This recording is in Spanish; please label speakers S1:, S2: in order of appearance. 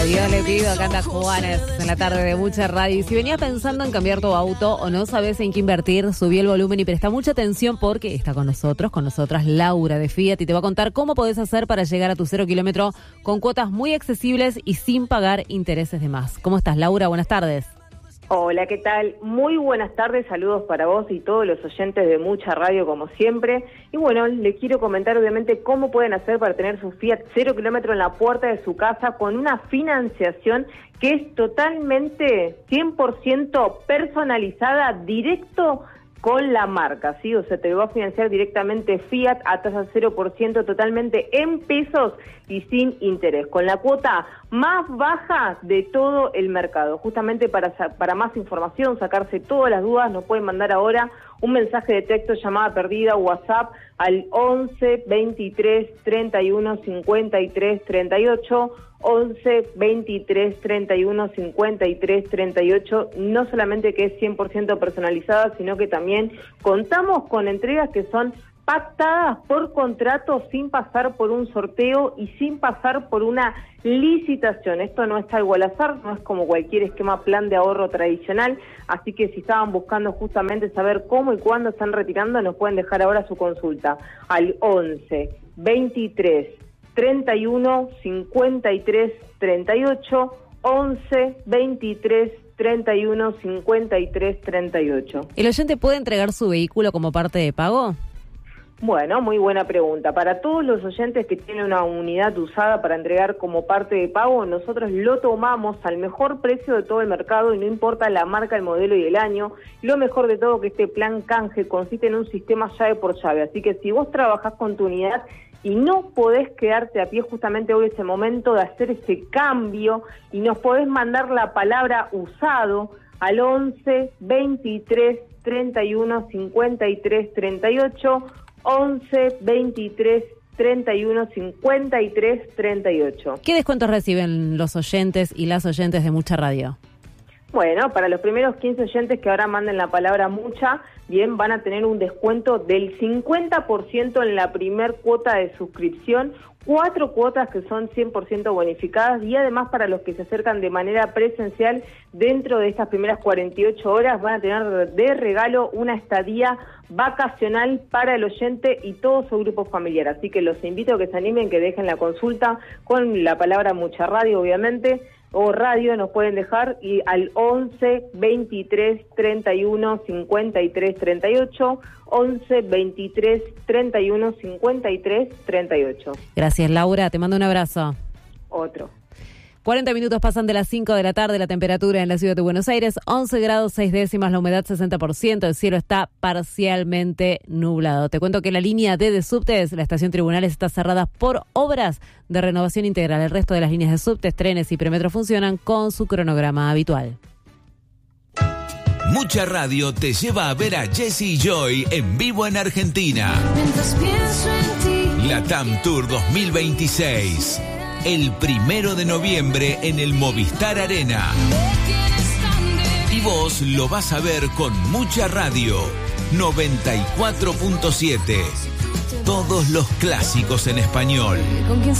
S1: Dios le pido, canta Juanes en la tarde de Mucha Radio. Y si venías pensando en cambiar tu auto o no sabes en qué invertir, subí el volumen y presta mucha atención porque está con nosotras Laura de Fiat y te va a contar cómo podés hacer para llegar a tu 0 kilómetro con cuotas muy accesibles y sin pagar intereses de más. ¿Cómo estás, Laura? Buenas tardes.
S2: Hola, ¿qué tal? Muy buenas tardes, saludos para vos y todos los oyentes de Mucha Radio como siempre. Y bueno, les quiero comentar obviamente cómo pueden hacer para tener su Fiat 0 kilómetro en la puerta de su casa con una financiación que es totalmente 100% personalizada, directo con la marca, ¿sí? O sea, te va a financiar directamente Fiat a tasa 0%, totalmente en pesos y sin interés, con la cuota más baja de todo el mercado. Justamente para más información, sacarse todas las dudas, nos pueden mandar ahora un mensaje de texto, llamada perdida, WhatsApp al 11 23 31 53 38, 11 23 31 53 38, no solamente que es 100% personalizada, sino que también contamos con entregas que son pactadas por contrato sin pasar por un sorteo y sin pasar por una licitación. Esto no está algo al azar, no es como cualquier esquema plan de ahorro tradicional, así que si estaban buscando justamente saber cómo y cuándo están retirando, nos pueden dejar ahora su consulta al 11 23 31 53 38, 11 23 31 53 38.
S1: ¿El oyente puede entregar su vehículo como parte de pago?
S2: Bueno, muy buena pregunta. Para todos los oyentes que tienen una unidad usada para entregar como parte de pago, nosotros lo tomamos al mejor precio de todo el mercado y no importa la marca, el modelo y el año. Lo mejor de todo que este plan canje consiste en un sistema llave por llave. Así que si vos trabajás con tu unidad y no podés quedarte a pie, justamente hoy es el momento de hacer ese cambio y nos podés mandar la palabra usado al 11 23 31 53 38, 11 23 31 53 38.
S1: ¿Qué descuentos reciben los oyentes y las oyentes de Mucha Radio?
S2: Bueno, para los primeros 15 oyentes que ahora manden la palabra Mucha, bien, van a tener un descuento del 50% en la primer cuota de suscripción, 4 cuotas que son 100% bonificadas y además para los que se acercan de manera presencial dentro de estas primeras 48 horas van a tener de regalo una estadía vacacional para el oyente y todo su grupo familiar. Así que los invito a que se animen, que dejen la consulta con la palabra Mucha Radio, obviamente, o radio nos pueden dejar y al 11 23 31 53 38, 11 23 31 53 38.
S1: Gracias, Laura, te mando un abrazo.
S2: Otro.
S1: 40 minutos pasan de las 5 de la tarde, la temperatura en la ciudad de Buenos Aires, 11 grados 6 décimas, la humedad 60%, el cielo está parcialmente nublado. Te cuento que la línea D de subtes, la estación Tribunales, está cerrada por obras de renovación integral. El resto de las líneas de subtes, trenes y premetro funcionan con su cronograma habitual.
S3: Mucha Radio te lleva a ver a Jessie Joy en vivo en Argentina. La TAM Tour 2026. El 1 de noviembre en el Movistar Arena. Y vos lo vas a ver con Mucha Radio 94.7. Todos los clásicos en español.